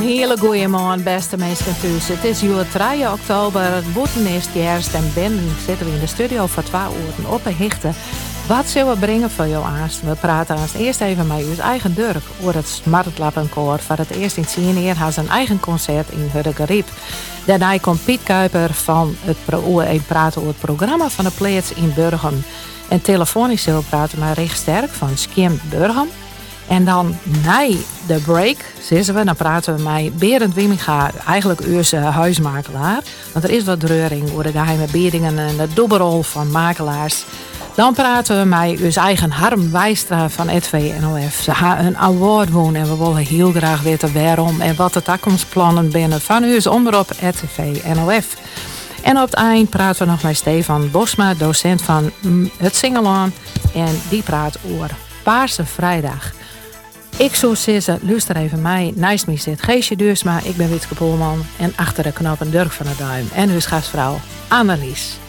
Hele goeie morgen, beste mensen thuis. Het is juli 3 oktober, het boeten is het eerst en binnen zitten we in de studio voor 2 uur op een hichte. Wat zullen we brengen voor jou aanst? We praten eerst even met uw eigen Dirk over het Smartlappenkoor. Voor het eerst in 10 jaar had zijn eigen concert in Hurgeriep. Daarna komt Piet Kuiper van het praten over het programma van de Pleats in Burgum. En telefonisch zullen we praten met Rick Sterk van Skim Burgum. En dan na de break, dan praten we met Berend Wieminga, eigenlijk onze huismakelaar. Want er is wat reuring over de geheime biedingen en de dubbelrol van makelaars. Dan praten we met onze eigen Harm Wijstra van RTV-NOF. Ze gaan een award wonen en we willen heel graag weten waarom en wat de toekomstplannen binnen van onze omroep RTV-NOF. En op het eind praten we nog met Stefan Bosma, docent van het Singelaan. En die praat over Paarse Vrijdag. Ik zou zeggen, luister even mij. Naast mij zit Geesje Duursma, ik ben Witske Poelman. En achter de knoppen Dirk van der Duim. En uw gastvrouw Annelies.